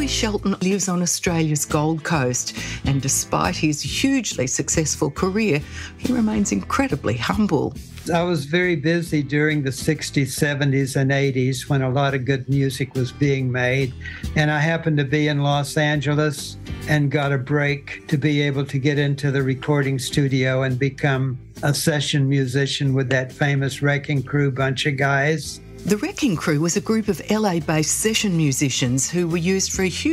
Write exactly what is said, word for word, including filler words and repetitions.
Shelton lives on Australia's Gold Coast, and despite his hugely successful career, he remains incredibly humble. I was very busy during the sixties, seventies, and eighties when a lot of good music was being made. And I happened to be in Los Angeles and got a break to be able to get into the recording studio and become a session musician with that famous Wrecking Crew bunch of guys. The Wrecking Crew was a group of L A-based session musicians who were used for a huge